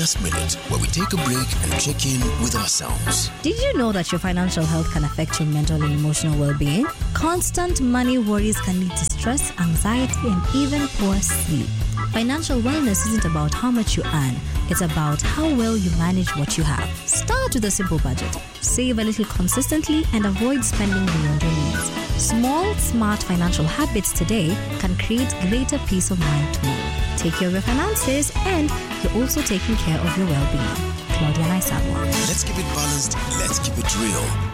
First Minute, where we take a break and check in with ourselves. Did you know that your financial health can affect your mental and emotional well-being? Constant money worries can lead to stress, anxiety, and even poor sleep. Financial wellness isn't about how much you earn. It's about how well you manage what you have. Start with a simple budget. Save a little consistently and avoid spending beyond your needs. Small, smart financial habits today can create greater peace of mind tomorrow. Take care of your finances and you're also taking care of your well-being. Claudia Naisabwa. Let's keep it balanced. Let's keep it real.